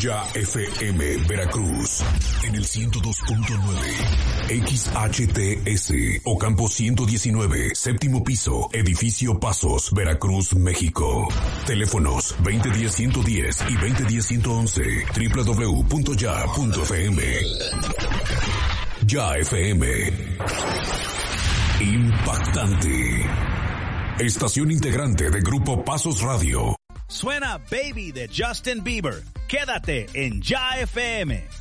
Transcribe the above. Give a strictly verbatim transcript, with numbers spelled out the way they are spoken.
Ya F M Veracruz en el ciento dos punto nueve, X H T S Ocampo ciento diecinueve, séptimo piso, edificio Pasos, Veracruz, México. Teléfonos veinte diez ciento diez y veinte diez ciento once, doble u doble u doble u punto ya punto f m. Ya F M. Impactante. Estación integrante de Grupo Pasos Radio. Suena Baby de Justin Bieber. Quédate en Ya F M.